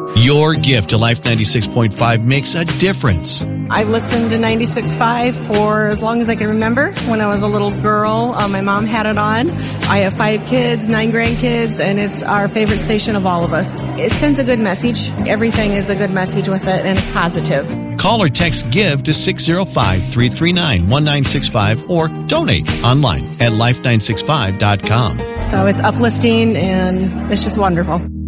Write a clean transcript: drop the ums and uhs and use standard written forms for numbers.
Your gift to Life 96.5 makes a difference. I've listened to 96.5 for as long as I can remember. When I was a little girl, my mom had it on. I have 5 kids, 9 grandkids, and it's our favorite station of all of us. It sends a good message. Everything is a good message with it, and it's positive. Call or text GIVE to 605-339-1965 or donate online at life965.com. So it's uplifting, and it's just wonderful.